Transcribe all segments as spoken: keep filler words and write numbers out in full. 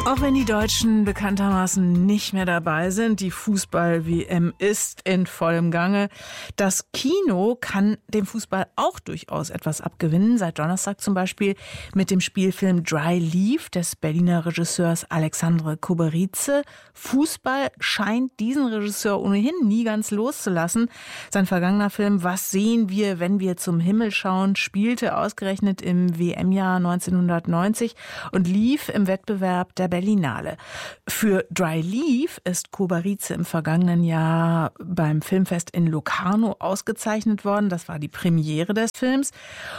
Auch wenn die Deutschen bekanntermaßen nicht mehr dabei sind, die Fußball-W M ist in vollem Gange. Das Kino kann dem Fußball auch durchaus etwas abgewinnen. Seit Donnerstag zum Beispiel mit dem Spielfilm Dry Leaf des Berliner Regisseurs Alexandre Koberitze. Fußball scheint diesen Regisseur ohnehin nie ganz loszulassen. Sein vergangener Film Was sehen wir, wenn wir zum Himmel schauen, spielte ausgerechnet im W M-Jahr neunzehnhundertneunzig und lief im Wettbewerb der Berlinale. Für Dry Leaf ist Koberitze im vergangenen Jahr beim Filmfest in Locarno ausgezeichnet worden. Das war die Premiere des Films.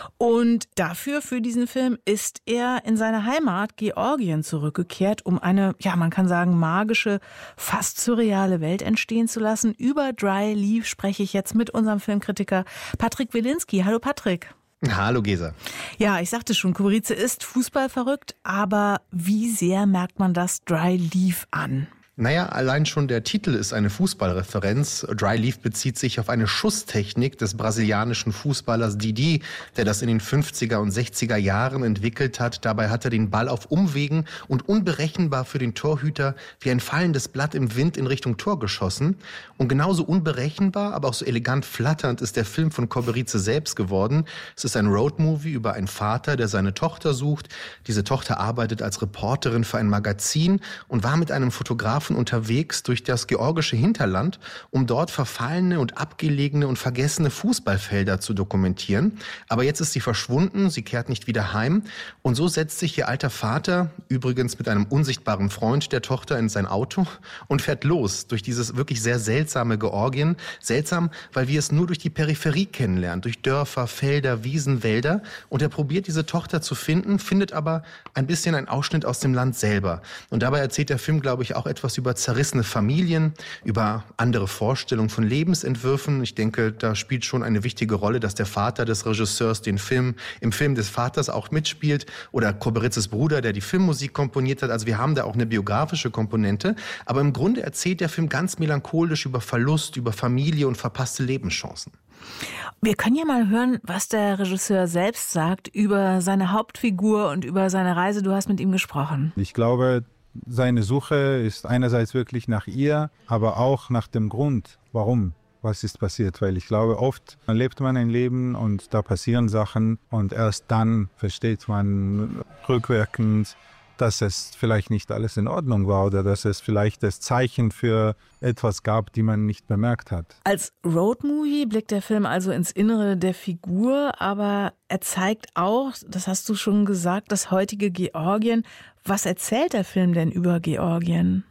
Und dafür, für diesen Film, ist er in seine Heimat Georgien zurückgekehrt, um eine, ja, man kann sagen, magische, fast surreale Welt entstehen zu lassen. Über Dry Leaf spreche ich jetzt mit unserem Filmkritiker Patrick Wilinski. Hallo Patrick. Hallo Gesa. Ja, ich sagte schon, Koberitze ist fußballverrückt, aber wie sehr merkt man das Dry Leaf an? Naja, allein schon der Titel ist eine Fußballreferenz. Dry Leaf bezieht sich auf eine Schusstechnik des brasilianischen Fußballers Didi, der das in den fünfziger und sechziger Jahren entwickelt hat. Dabei hat er den Ball auf Umwegen und unberechenbar für den Torhüter wie ein fallendes Blatt im Wind in Richtung Tor geschossen. Und genauso unberechenbar, aber auch so elegant flatternd ist der Film von Koberitze selbst geworden. Es ist ein Roadmovie über einen Vater, der seine Tochter sucht. Diese Tochter arbeitet als Reporterin für ein Magazin und war mit einem Fotografen unterwegs durch das georgische Hinterland, um dort verfallene und abgelegene und vergessene Fußballfelder zu dokumentieren. Aber jetzt ist sie verschwunden, sie kehrt nicht wieder heim. Und so setzt sich ihr alter Vater, übrigens mit einem unsichtbaren Freund der Tochter, in sein Auto und fährt los durch dieses wirklich sehr seltsame Georgien. Seltsam, weil wir es nur durch die Peripherie kennenlernen, durch Dörfer, Felder, Wiesen, Wälder. Und er probiert, diese Tochter zu finden, findet aber ein bisschen einen Ausschnitt aus dem Land selber. Und dabei erzählt der Film, glaube ich, auch etwas über zerrissene Familien, über andere Vorstellungen von Lebensentwürfen. Ich denke, da spielt schon eine wichtige Rolle, dass der Vater des Regisseurs den Film im Film des Vaters auch mitspielt oder Koberitzes Bruder, der die Filmmusik komponiert hat. Also wir haben da auch eine biografische Komponente. Aber im Grunde erzählt der Film ganz melancholisch über Verlust, über Familie und verpasste Lebenschancen. Wir können ja mal hören, was der Regisseur selbst sagt über seine Hauptfigur und über seine Reise. Du hast mit ihm gesprochen. Ich glaube, seine Suche ist einerseits wirklich nach ihr, aber auch nach dem Grund, warum, was ist passiert. Weil ich glaube, oft lebt man ein Leben und da passieren Sachen und erst dann versteht man rückwirkend, dass es vielleicht nicht alles in Ordnung war oder dass es vielleicht das Zeichen für etwas gab, die man nicht bemerkt hat. Als Roadmovie blickt der Film also ins Innere der Figur, aber er zeigt auch, das hast du schon gesagt, das heutige Georgien. Was erzählt der Film denn über Georgien?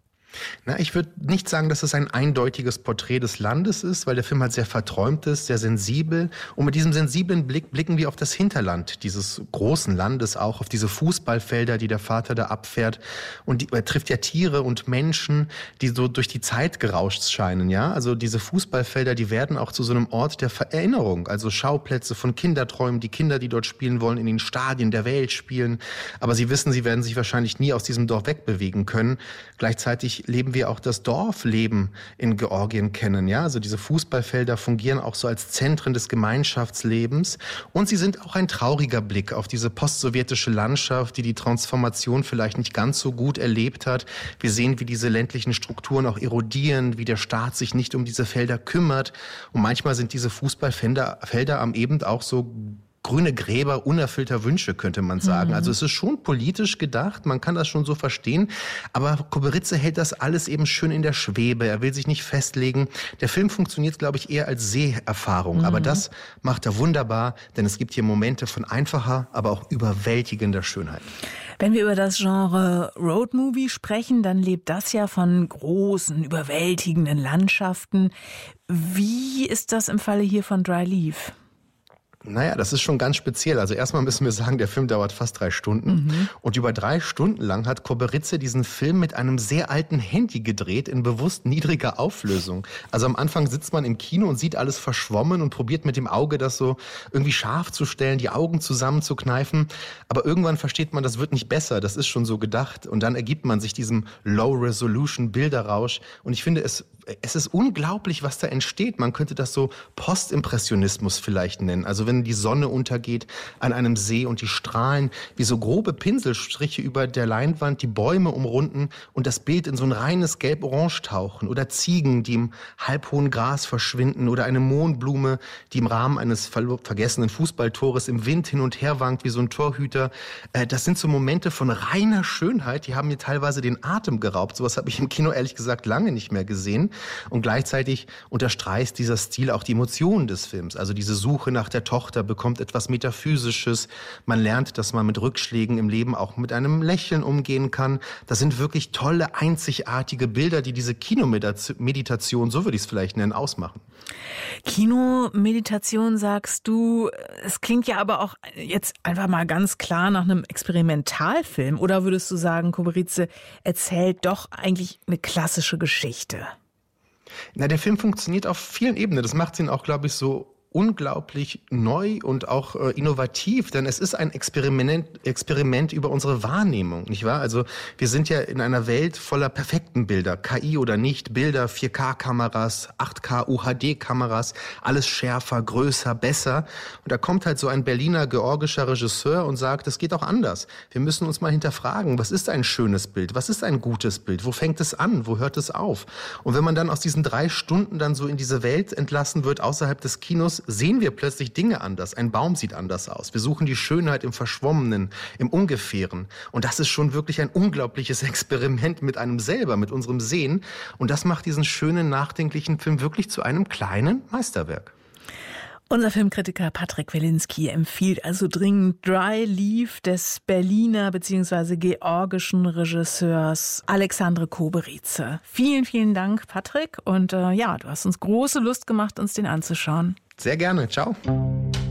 Na, ich würde nicht sagen, dass es ein eindeutiges Porträt des Landes ist, weil der Film halt sehr verträumt ist, sehr sensibel. Und mit diesem sensiblen Blick blicken wir auf das Hinterland dieses großen Landes, auch auf diese Fußballfelder, die der Vater da abfährt. Und die, er trifft ja Tiere und Menschen, die so durch die Zeit gerauscht scheinen. Ja, also diese Fußballfelder, die werden auch zu so einem Ort der Erinnerung. Also Schauplätze von Kinderträumen, die Kinder, die dort spielen wollen, in den Stadien der Welt spielen. Aber sie wissen, sie werden sich wahrscheinlich nie aus diesem Dorf wegbewegen können. Gleichzeitig leben wir auch das Dorfleben in Georgien kennen. Ja, also diese Fußballfelder fungieren auch so als Zentren des Gemeinschaftslebens. Und sie sind auch ein trauriger Blick auf diese postsowjetische Landschaft, die die Transformation vielleicht nicht ganz so gut erlebt hat. Wir sehen, wie diese ländlichen Strukturen auch erodieren, wie der Staat sich nicht um diese Felder kümmert. Und manchmal sind diese Fußballfelder Felder am Abend auch so grüne Gräber unerfüllter Wünsche, könnte man sagen. Mhm. Also es ist schon politisch gedacht, man kann das schon so verstehen, aber Koberitze hält das alles eben schön in der Schwebe, er will sich nicht festlegen. Der Film funktioniert, glaube ich, eher als Seherfahrung, mhm. aber das macht er wunderbar, denn es gibt hier Momente von einfacher, aber auch überwältigender Schönheit. Wenn wir über das Genre Roadmovie sprechen, dann lebt das ja von großen, überwältigenden Landschaften. Wie ist das im Falle hier von Dry Leaf? Naja, das ist schon ganz speziell. Also erstmal müssen wir sagen, der Film dauert fast drei Stunden. Mhm. Und über drei Stunden lang hat Koberitze diesen Film mit einem sehr alten Handy gedreht, in bewusst niedriger Auflösung. Also am Anfang sitzt man im Kino und sieht alles verschwommen und probiert mit dem Auge das so irgendwie scharf zu stellen, die Augen zusammenzukneifen. Aber irgendwann versteht man, das wird nicht besser. Das ist schon so gedacht. Und dann ergibt man sich diesem Low-Resolution-Bilderrausch. Und ich finde, es, es ist unglaublich, was da entsteht. Man könnte das so Postimpressionismus vielleicht nennen. Also wenn wenn die Sonne untergeht an einem See und die Strahlen wie so grobe Pinselstriche über der Leinwand die Bäume umrunden und das Bild in so ein reines Gelb-Orange tauchen oder Ziegen, die im halbhohen Gras verschwinden oder eine Mohnblume, die im Rahmen eines ver- vergessenen Fußballtores im Wind hin und her wankt wie so ein Torhüter. Äh, das sind so Momente von reiner Schönheit, die haben mir teilweise den Atem geraubt. Sowas habe ich im Kino ehrlich gesagt lange nicht mehr gesehen. Und gleichzeitig unterstreicht dieser Stil auch die Emotionen des Films. Also diese Suche nach der Tochter bekommt etwas Metaphysisches. Man lernt, dass man mit Rückschlägen im Leben auch mit einem Lächeln umgehen kann. Das sind wirklich tolle, einzigartige Bilder, die diese Kinomeditation, so würde ich es vielleicht nennen, ausmachen. Kinomeditation sagst du, es klingt ja aber auch jetzt einfach mal ganz klar nach einem Experimentalfilm. Oder würdest du sagen, Koberice erzählt doch eigentlich eine klassische Geschichte? Na, der Film funktioniert auf vielen Ebenen. Das macht ihn auch, glaube ich, so unglaublich neu und auch äh, innovativ, denn es ist ein Experiment, Experiment über unsere Wahrnehmung, nicht wahr? Also wir sind ja in einer Welt voller perfekten Bilder, K I oder nicht, Bilder, vier K-Kameras, acht K U H D-Kameras, alles schärfer, größer, besser. Und da kommt halt so ein Berliner georgischer Regisseur und sagt, es geht auch anders. Wir müssen uns mal hinterfragen, was ist ein schönes Bild, was ist ein gutes Bild, wo fängt es an, wo hört es auf? Und wenn man dann aus diesen drei Stunden dann so in diese Welt entlassen wird, außerhalb des Kinos, sehen wir plötzlich Dinge anders. Ein Baum sieht anders aus. Wir suchen die Schönheit im Verschwommenen, im Ungefähren. Und das ist schon wirklich ein unglaubliches Experiment mit einem selber, mit unserem Sehen. Und das macht diesen schönen, nachdenklichen Film wirklich zu einem kleinen Meisterwerk. Unser Filmkritiker Patrick Welinski empfiehlt also dringend Dry Leaf des Berliner bzw. georgischen Regisseurs Alexandre Koberice. Vielen, vielen Dank, Patrick. Und äh, ja, du hast uns große Lust gemacht, uns den anzuschauen. Sehr gerne. Ciao.